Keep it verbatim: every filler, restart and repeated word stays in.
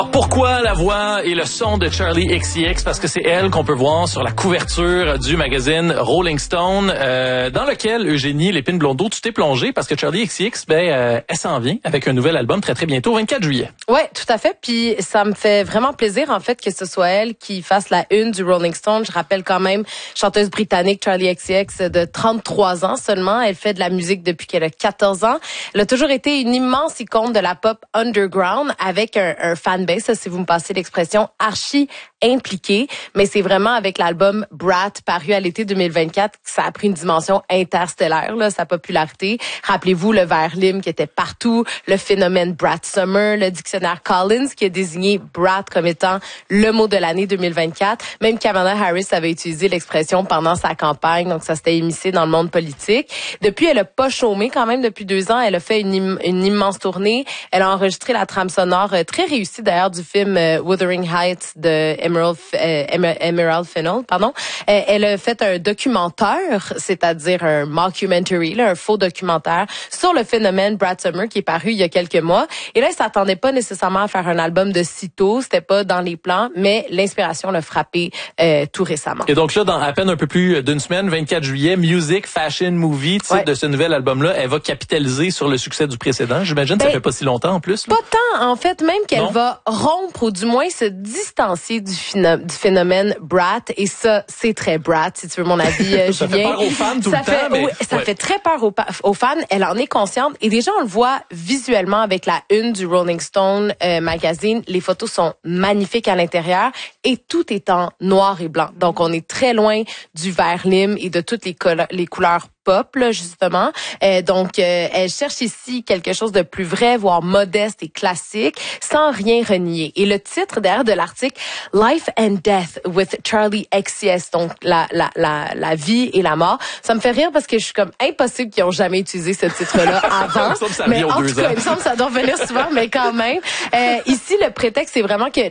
Pourquoi la voix et le son de Charli X C X? Parce que c'est elle qu'on peut voir sur la couverture du magazine Rolling Stone, euh, dans lequel, Eugénie Lépine-Blondeau, tu t'es plongée parce que Charli X C X, ben, euh, elle s'en vient avec un nouvel album très très bientôt, vingt-quatre juillet. Ouais, tout à fait. Puis ça me fait vraiment plaisir en fait que ce soit elle qui fasse la une du Rolling Stone. Je rappelle quand même, chanteuse britannique Charli X C X de trente-trois ans seulement. Elle fait de la musique depuis qu'elle a quatorze ans. Elle a toujours été une immense icône de la pop underground avec un, un fanbase, si vous me passez l'expression, archi impliqué, mais c'est vraiment avec l'album Brat paru à l'été deux mille vingt-quatre que ça a pris une dimension interstellaire, là, sa popularité. Rappelez-vous le vers lime qui était partout, le phénomène Brat Summer, le dictionnaire Collins qui a désigné Brat comme étant le mot de l'année deux mille vingt-quatre. Même Kamala Harris avait utilisé l'expression pendant sa campagne, donc ça s'était émissé dans le monde politique. Depuis, elle a pas chômé quand même depuis deux ans. Elle a fait une, im- une immense tournée. Elle a enregistré la trame sonore euh, très réussie d'ailleurs du film euh, Wuthering Heights de Emerald, euh, Emerald Fennell, pardon. Euh, elle a fait un documentaire, c'est-à-dire un mockumentary, là, un faux documentaire sur le phénomène Brat Summer qui est paru il y a quelques mois. Et là, elle s'attendait pas nécessairement à faire un album de sitôt, c'était pas dans les plans, mais l'inspiration l'a frappé euh, tout récemment. Et donc là, dans à peine un peu plus d'une semaine, vingt-quatre juillet, Music, Fashion, Movie, titre Ouais. de ce nouvel album-là, elle va capitaliser sur le succès du précédent. J'imagine que Ben, ça fait pas si longtemps en plus. Là. Pas tant, en fait, même qu'elle Non. va rompre ou du moins se distancier du, phino- du phénomène Brat. Et ça, c'est très Brat, si tu veux mon avis, euh, Ça fait Julien. peur aux fans tout ça le fait, temps, mais- oui, ça ouais. fait très peur aux, pa- aux fans. Elle en est consciente. Et déjà, on le voit visuellement avec la une du Rolling Stone euh, magazine. Les photos sont magnifiques à l'intérieur et tout est en noir et blanc. Donc, on est très loin du vert lime et de toutes les, colo- les couleurs pop, là, justement. Euh, donc, euh, elle cherche ici quelque chose de plus vrai, voire modeste et classique, sans rien renier. Et le titre derrière de l'article, Life and Death with Charli X C X, donc la, la, la, la vie et la mort, ça me fait rire parce que je suis comme impossible qu'ils ont jamais utilisé ce titre-là avant. Il me semble que ça mais revient aux en deux tout cas, ans. il me semble que ça doit revenir souvent, mais quand même. Euh, ici, le prétexte, c'est vraiment que